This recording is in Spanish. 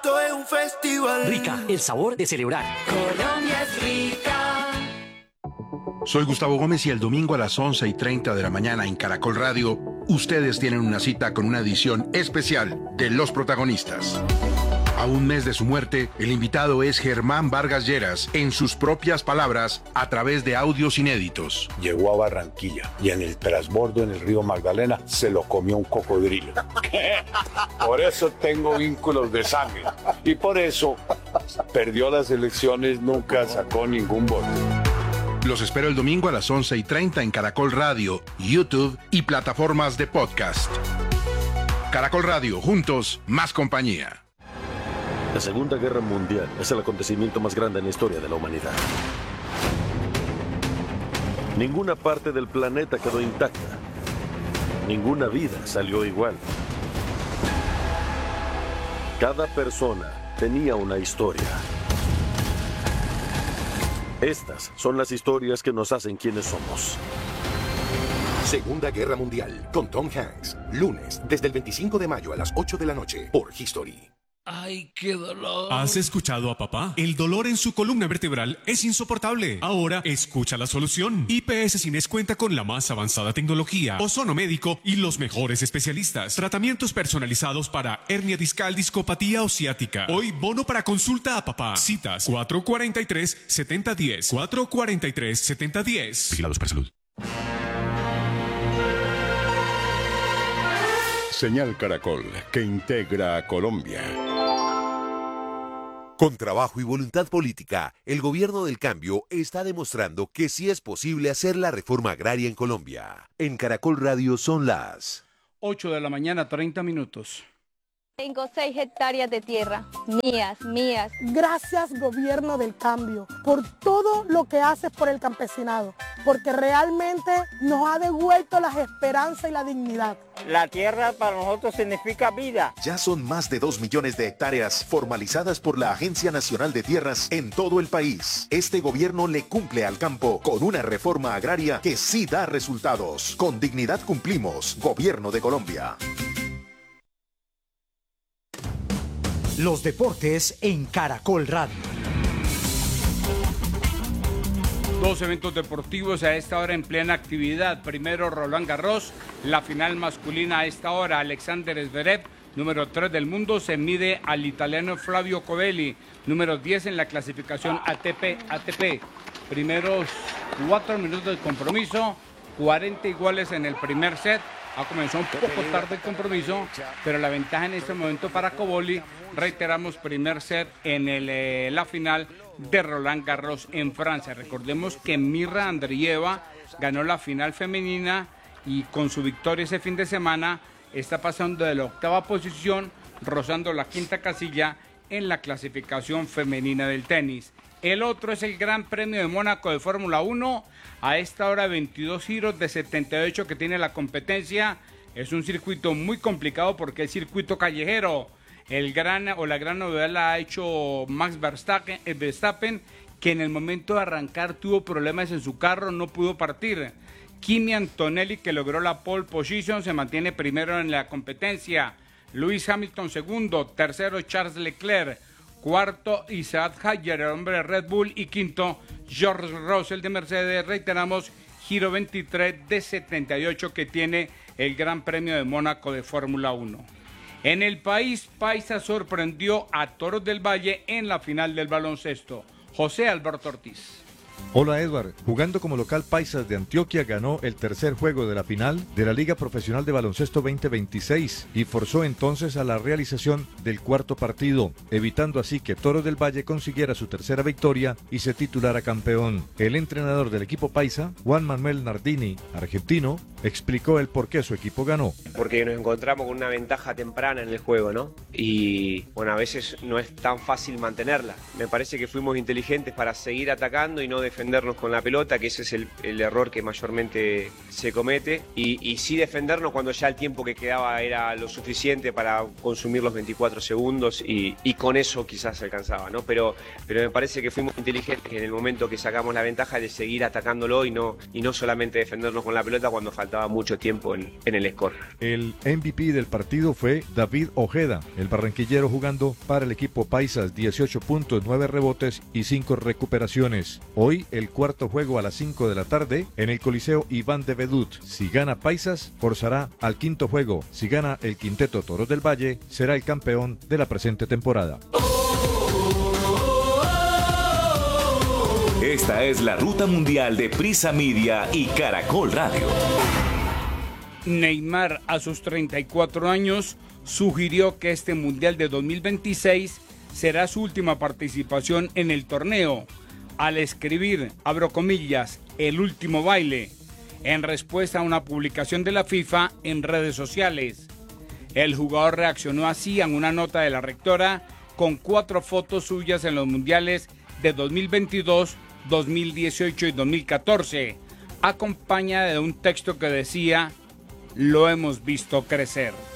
esto es un festival. Rica, el sabor de celebrar. Colombia es rica. Soy Gustavo Gómez y el domingo a las 11:30 de la mañana en Caracol Radio, ustedes tienen una cita con una edición especial de Los Protagonistas. A un mes de su muerte, el invitado es Germán Vargas Lleras, en sus propias palabras, a través de audios inéditos. Llegó a Barranquilla y en el transbordo en el río Magdalena se lo comió un cocodrilo. Por eso tengo vínculos de sangre y por eso perdió las elecciones, nunca sacó ningún voto. Los espero el domingo a las 11:30 en Caracol Radio, YouTube y plataformas de podcast. Caracol Radio, juntos, más compañía. La Segunda Guerra Mundial es el acontecimiento más grande en la historia de la humanidad. Ninguna parte del planeta quedó intacta. Ninguna vida salió igual. Cada persona tenía una historia. Estas son las historias que nos hacen quienes somos. Segunda Guerra Mundial, con Tom Hanks. Lunes, desde el 25 de mayo a las 8 de la noche, por History. ¡Ay, qué dolor! ¿Has escuchado a papá? El dolor en su columna vertebral es insoportable. Ahora escucha la solución. IPS Cines cuenta con la más avanzada tecnología, ozono médico y los mejores especialistas. Tratamientos personalizados para hernia discal, discopatía o ciática. Hoy bono para consulta a papá. Citas 443-7010. 443-7010. Vigilados para salud. Señal Caracol, que integra a Colombia. Con trabajo y voluntad política, el gobierno del cambio está demostrando que sí es posible hacer la reforma agraria en Colombia. En Caracol Radio son las 8 de la mañana, 30 minutos. Tengo 6 hectáreas de tierra, mías. Gracias, gobierno del cambio, por todo lo que haces por el campesinado, porque realmente nos ha devuelto las esperanzas y la dignidad. La tierra para nosotros significa vida. Ya son más de 2 millones de hectáreas formalizadas por la Agencia Nacional de Tierras en todo el país. Este gobierno le cumple al campo con una reforma agraria que sí da resultados. Con dignidad cumplimos. Gobierno de Colombia. Los deportes en Caracol Radio. Dos eventos deportivos a esta hora en plena actividad. Primero, Roland Garros, la final masculina a esta hora. Alexander Zverev, número 3 del mundo, se mide al italiano Flavio Covelli, número 10 en la clasificación ATP. Primeros 4 minutos de compromiso, 40 iguales en el primer set. Ha comenzado un poco tarde el compromiso, pero la ventaja en este momento para Covelli. Reiteramos, primer set en la final de Roland Garros en Francia. Recordemos que Mirra Andreeva ganó la final femenina y con su victoria ese fin de semana está pasando de la 8ª posición, rozando la 5ª casilla en la clasificación femenina del tenis. El otro es el Gran Premio de Mónaco de Fórmula 1. A esta hora 22 giros de 78 que tiene la competencia. Es un circuito muy complicado porque es circuito callejero. La gran novedad la ha hecho Max Verstappen, que en el momento de arrancar tuvo problemas en su carro, no pudo partir. Kimi Antonelli, que logró la pole position, se mantiene primero en la competencia. Lewis Hamilton segundo, tercero Charles Leclerc, cuarto Isaac Hayter, el hombre de Red Bull, y quinto George Russell de Mercedes. Reiteramos, giro 23 de 78 que tiene el Gran Premio de Mónaco de Fórmula 1. En el país, Paisa sorprendió a Toros del Valle en la final del baloncesto. José Alberto Ortiz. Hola Edward, jugando como local Paisas de Antioquia ganó el tercer juego de la final de la Liga Profesional de Baloncesto 2026 y forzó entonces a la realización del cuarto partido, evitando así que Toros del Valle consiguiera su tercera victoria y se titulara campeón. El entrenador del equipo Paisa, Juan Manuel Nardini, argentino, explicó el por qué su equipo ganó. Porque nos encontramos con una ventaja temprana en el juego, ¿no? Y bueno, a veces no es tan fácil mantenerla. Me parece que fuimos inteligentes para seguir atacando y no defendernos con la pelota, que ese es el error que mayormente se comete, y sí defendernos cuando ya el tiempo que quedaba era lo suficiente para consumir los 24 segundos y con eso quizás alcanzaba, ¿no? Pero me parece que fuimos inteligentes en el momento que sacamos la ventaja de seguir atacándolo y no solamente defendernos con la pelota cuando faltaba mucho tiempo en el score. El MVP del partido fue David Ojeda, el barranquillero jugando para el equipo Paisas, 18 puntos, 9 rebotes y 5 recuperaciones. Hoy el cuarto juego a las 5 de la tarde en el Coliseo Iván de Bedut. Si gana Paisas, forzará al quinto juego. Si gana el quinteto Toros del Valle, será el campeón de la presente temporada. Esta es la ruta mundial de Prisa Media y Caracol Radio. Neymar, a sus 34 años, sugirió que este Mundial de 2026 será su última participación en el torneo, al escribir, abro comillas, el último baile, en respuesta a una publicación de la FIFA en redes sociales. El jugador reaccionó así en una nota de la rectora con 4 fotos suyas en los mundiales de 2022, 2018 y 2014, acompañada de un texto que decía: lo hemos visto crecer.